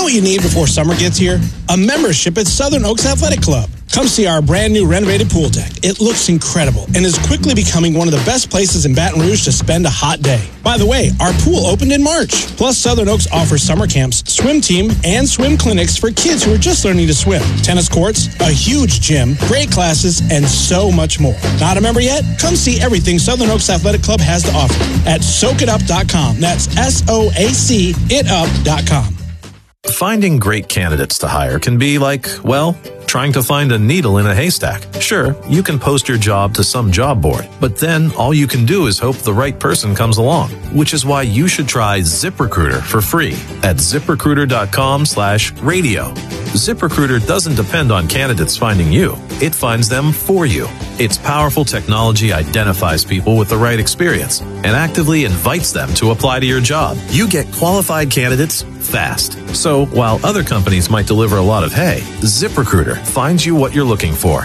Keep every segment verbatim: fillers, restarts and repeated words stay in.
what you need before summer gets here? A membership at Southern Oaks Athletic Club. Come see our brand new renovated pool deck. It looks incredible and is quickly becoming one of the best places in Baton Rouge to spend a hot day. By the way, our pool opened in March. Plus, Southern Oaks offers summer camps, swim team, and swim clinics for kids who are just learning to swim. Tennis courts, a huge gym, great classes, and so much more. Not a member yet? Come see everything Southern Oaks Athletic Club has to offer at soak it up dot com. That's S O A C it up dot com. Finding great candidates to hire can be like, well, trying to find a needle in a haystack. Sure, you can post your job to some job board, but then all you can do is hope the right person comes along, which is why you should try ZipRecruiter for free at ZipRecruiter.com slash radio. ZipRecruiter doesn't depend on candidates finding you. It finds them for you. Its powerful technology identifies people with the right experience and actively invites them to apply to your job. You get qualified candidates fast. So while other companies might deliver a lot of hay, ZipRecruiter finds you what you're looking for.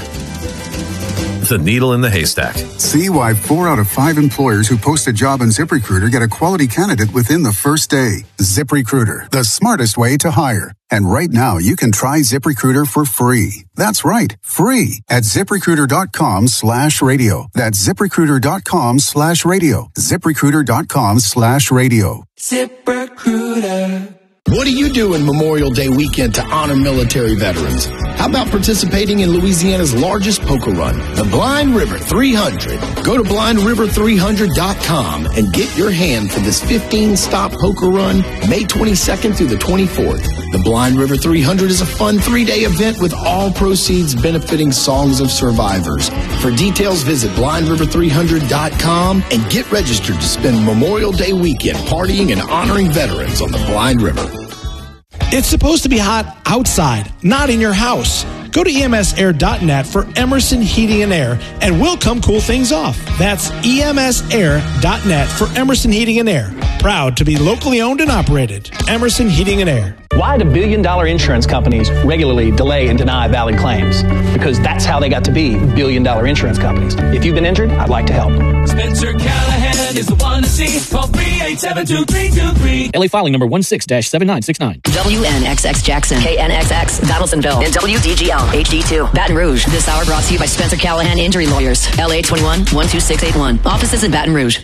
The needle in the haystack. See why four out of five employers who post a job on ZipRecruiter get a quality candidate within the first day. ZipRecruiter, the smartest way to hire. And right now, you can try ZipRecruiter for free. That's right, free at ZipRecruiter.com slash radio. That's ZipRecruiter.com slash radio. ZipRecruiter.com slash radio. ZipRecruiter. What do you do in Memorial Day weekend to honor military veterans? How about participating in Louisiana's largest poker run, the Blind River three hundred? Go to blind river three hundred dot com and get your hand for this fifteen-stop poker run, May twenty-second through the twenty-fourth. The Blind River three hundred is a fun three-day event with all proceeds benefiting Songs of Survivors. For details, visit blind river three hundred dot com and get registered to spend Memorial Day weekend partying and honoring veterans on the Blind River. It's supposed to be hot outside, not in your house. Go to E M S air dot net for Emerson Heating and Air, and we'll come cool things off. That's E M S air dot net for Emerson Heating and Air. Proud to be locally owned and operated. Emerson Heating and Air. Why do billion-dollar insurance companies regularly delay and deny valid claims? Because that's how they got to be billion-dollar insurance companies. If you've been injured, I'd like to help. Spencer Callahan is the one to see. Call three eight seven, two three two three. L A filing number one six dash seven nine six nine. W N X X Jackson, K N X X Donaldsonville, and W D G L H D two Baton Rouge. This hour brought to you by Spencer Callahan Injury Lawyers. L A twenty-one, one two six eight one. Offices in Baton Rouge.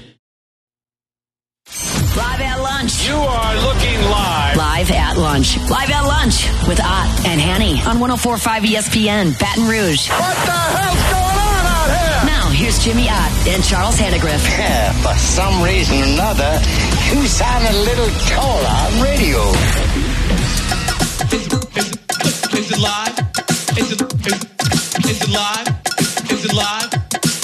Live at lunch. You are looking live. Live at lunch. Live at lunch with Ott and Hanny on one oh four point five E S P N, Baton Rouge. What the hell's going on out here? Now, here's Jimmy Ott and Charles Hannegriff. Yeah, for some reason or another, you sound a little taller on radio. Is it, is it, is it live? Is it, is, is it live? Is it live?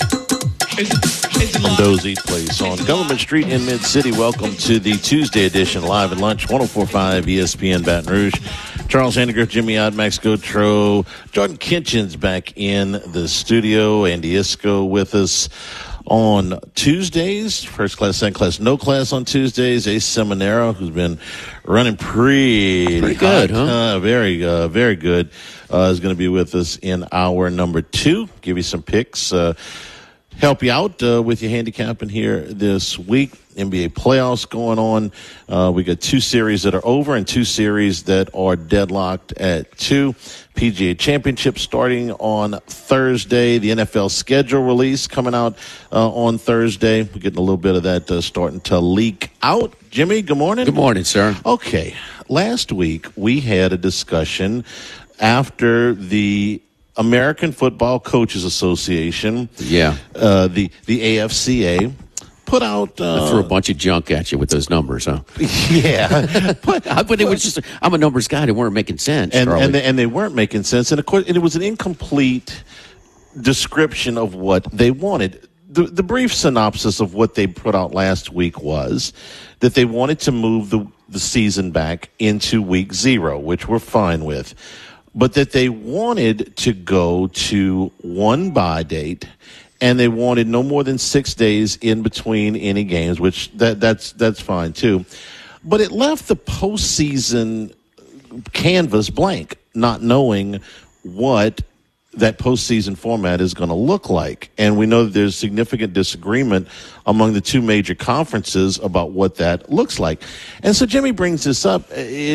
Is it, is it live? Dozy Place on Government Street in Mid-City. Welcome to the Tuesday edition, Live at Lunch, one oh four point five E S P N Baton Rouge. Charles Hannegriff, Jimmy Ott, Max Gautreaux, Jordan Kitchen's back in the studio, Andy Isco with us on Tuesdays. First class, second class, no class on Tuesdays. Ace Seminaro, who's been running pretty, pretty good, hot, huh? Uh, very, uh, very good, uh, is going to be with us in hour number two. Give you some picks, uh, help you out uh, with your handicapping here this week. N B A playoffs going on. Uh, we got two series that are over and two series that are deadlocked at two. P G A Championship starting on Thursday. The N F L schedule release coming out uh, on Thursday. We're getting a little bit of that uh, starting to leak out. Jimmy, good morning. Good morning, sir. Okay. Last week we had a discussion after the American Football Coaches Association, yeah, uh, the the A F C A, put out. Uh, I threw a bunch of junk at you with those numbers, huh? Yeah, but, but it was just. I'm a numbers guy. They weren't making sense, and Charlie. and they, and they weren't making sense, and of course, and it was an incomplete description of what they wanted. The, the brief synopsis of what they put out last week was that they wanted to move the the season back into week zero, which we're fine with. But that they wanted to go to one bye date, and they wanted no more than six days in between any games, which that that's that's fine too. But it left the postseason canvas blank, not knowing what that postseason format is going to look like. And we know that there's significant disagreement among the two major conferences about what that looks like. And so Jimmy brings this up.